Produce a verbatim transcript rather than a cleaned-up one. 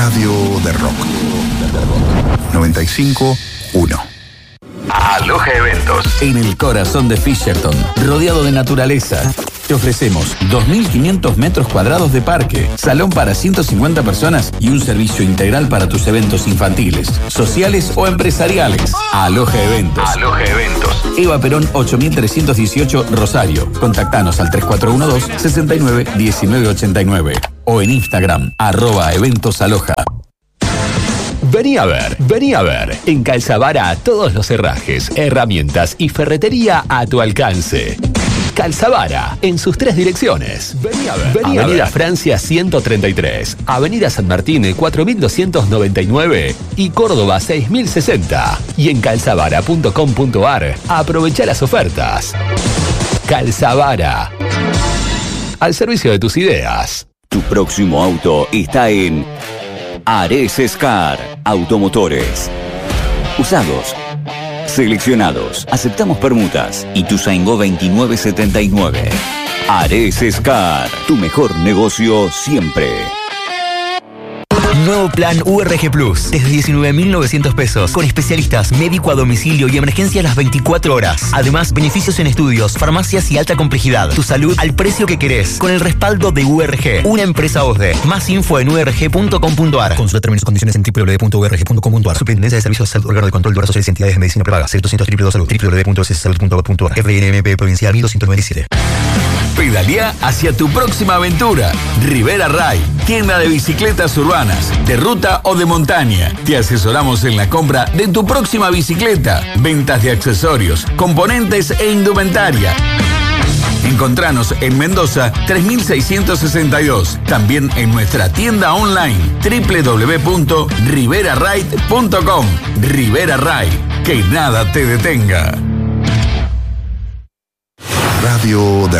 Radio de Rock. noventa y cinco punto uno. Aloha Eventos. En el corazón de Fisherton, rodeado de naturaleza. Te ofrecemos dos mil quinientos metros cuadrados de parque, salón para ciento cincuenta personas y un servicio integral para tus eventos infantiles, sociales o empresariales. Aloha Eventos. Aloha Eventos. Eva Perón ocho mil trescientos dieciocho, Rosario. Contactanos al tres cuatro uno dos, seis nueve, uno nueve ocho nueve o en Instagram, arroba eventos aloha. Vení a ver, vení a ver. En Calzavara, todos los herrajes, herramientas y ferretería a tu alcance. Calzavara, en sus tres direcciones. Vení a ver. Vení Avenida a ver. Francia ciento treinta y tres, Avenida San Martín cuatro mil doscientos noventa y nueve y Córdoba seis mil sesenta. Y en calzavara punto com punto ar, aprovecha las ofertas. Calzavara, al servicio de tus ideas. Tu próximo auto está en Ares Scar Automotores. Usados, seleccionados, aceptamos permutas. Ituzaingó veintinueve setenta y nueve. Ares Scar, tu mejor negocio siempre. Nuevo plan U R G Plus, desde diecinueve mil novecientos pesos, con especialistas, médico a domicilio y emergencia las veinticuatro horas. Además, beneficios en estudios, farmacias y alta complejidad. Tu salud al precio que querés, con el respaldo de U R G, una empresa O S D E. Más info en u r g punto com punto ar. Consulta términos y condiciones en w w w punto u r g punto com punto ar. Superintendencia de Servicios de Salud, órgano de control de obras sociales y entidades de medicina prepaga. cero doscientos triple salud. w w w punto s salud punto gov punto ar. F N M P Provincial mil doscientos noventa y siete. Pedalea hacia tu próxima aventura. Rivera Ride, tienda de bicicletas urbanas, de ruta o de montaña. Te asesoramos en la compra de tu próxima bicicleta, ventas de accesorios, componentes e indumentaria. Encontranos en Mendoza tres mil seiscientos sesenta y dos. También en nuestra tienda online w w w punto rivera ride punto com. Rivera Ride, que nada te detenga. Radio de